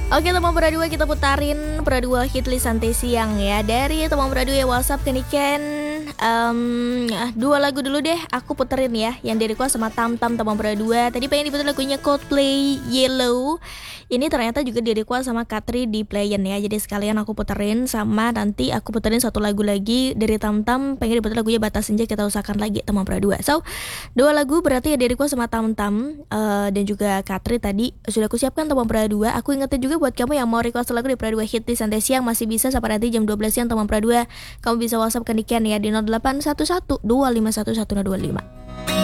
Oke teman berdua, kita putarin berdua hit list santai siang ya. Dari teman berdua ya WhatsApp Keniken, dua lagu dulu deh aku puterin ya, yang dari request sama Tam Tam teman berdua. Tadi pengen diputar lagunya Coldplay Yellow. Ini ternyata juga di request sama Katri di playen ya. Jadi sekalian aku puterin, sama nanti aku puterin satu lagu lagi dari Tam Tam, pengen diputar lagunya Batas Senja, kita usahakan lagi teman berdua. So, dua lagu berarti ya di request sama Tam Tam dan juga Katri tadi sudah aku siapkan teman berdua. Aku ingetin juga buat kamu yang mau request lagu di Pradua Hit di Santai Siang, masih bisa sampai nanti jam 12 siang teman Pradua. Kamu bisa WhatsApp ke Niken ya di 0811 2511 1025.